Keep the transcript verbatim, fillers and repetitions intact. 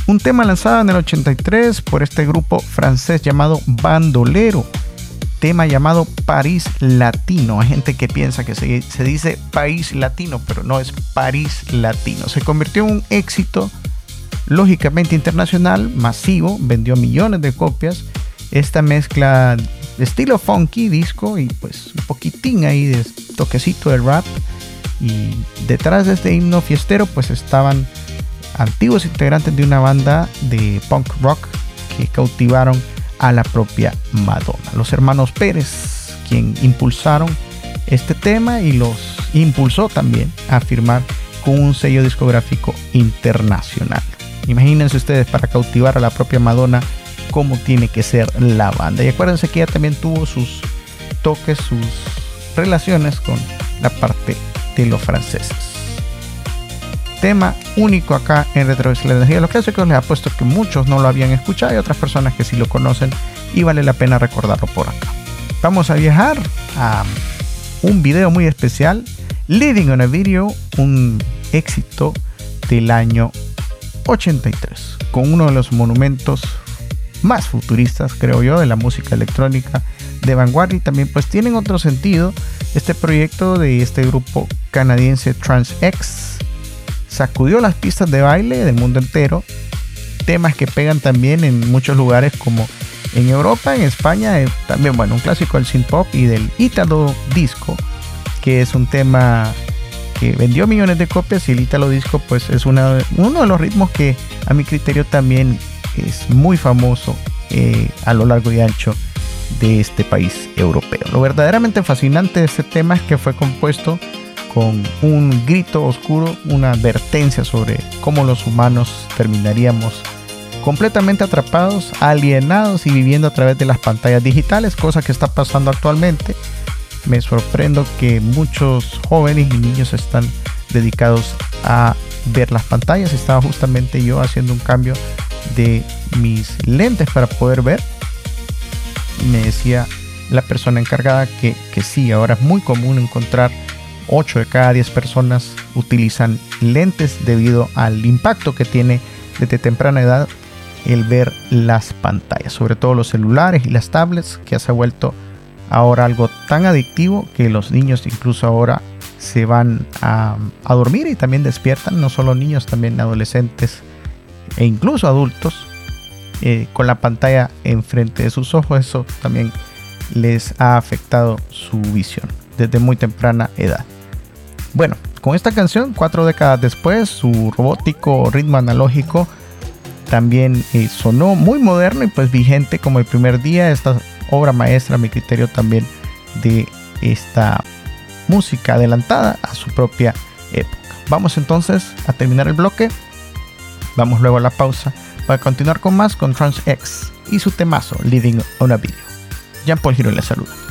Un tema lanzado en el ochenta y tres por este grupo francés llamado Bandolero. Tema llamado París Latino. Hay gente que piensa que se, se dice País Latino, pero no, es París Latino. Se convirtió en un éxito lógicamente internacional, masivo, vendió millones de copias. Esta mezcla de estilo funky, disco y pues un poquitín ahí de toquecito de rap. Y detrás de este himno fiestero pues estaban antiguos integrantes de una banda de punk rock que cautivaron a la propia Madonna. Los hermanos Pérez, quien impulsaron este tema y los impulsó también a firmar con un sello discográfico internacional. Imagínense ustedes, para cautivar a la propia Madonna, cómo tiene que ser la banda. Y acuérdense que ella también tuvo sus toques, sus relaciones con la parte de los franceses. Tema único acá en Retrovisor la Energía de los Clásicos. Les apuesto que muchos no lo habían escuchado y otras personas que sí lo conocen, y vale la pena recordarlo por acá. Vamos a viajar a un video muy especial, Living on a Video, un éxito del año ochenta y tres, con uno de los monumentos más futuristas, creo yo, de la música electrónica de vanguardia. Y también pues tienen otro sentido este proyecto de este grupo canadiense TransX. Sacudió las pistas de baile del mundo entero, temas que pegan también en muchos lugares como en Europa, en España, eh, también bueno, un clásico del synth pop y del Italo Disco, que es un tema que vendió millones de copias. Y el Italo Disco pues es una, uno de los ritmos que a mi criterio también es muy famoso eh, a lo largo y ancho de este país europeo. Lo verdaderamente fascinante de este tema es que fue compuesto con un grito oscuro, una advertencia sobre cómo los humanos terminaríamos completamente atrapados, alienados y viviendo a través de las pantallas digitales, cosa que está pasando actualmente. Me sorprendo que muchos jóvenes y niños están dedicados a ver las pantallas. Estaba justamente yo haciendo un cambio de mis lentes para poder ver. Me decía la persona encargada que, que sí, ahora es muy común encontrar ocho de cada diez personas utilizan lentes debido al impacto que tiene desde temprana edad el ver las pantallas, sobre todo los celulares y las tablets, que se ha vuelto ahora algo tan adictivo que los niños incluso ahora se van a, a dormir y también despiertan, no solo niños, también adolescentes e incluso adultos eh, con la pantalla enfrente de sus ojos. Eso también les ha afectado su visión desde muy temprana edad. Bueno, con esta canción, cuatro décadas después, su robótico ritmo analógico también eh, sonó muy moderno y pues vigente como el primer día. Esta obra maestra, a mi criterio, también de esta música adelantada a su propia época. Vamos entonces a terminar el bloque. Vamos luego a la pausa para continuar con más con TransX y su temazo Living on a Video. Jean Paul Girón les saluda.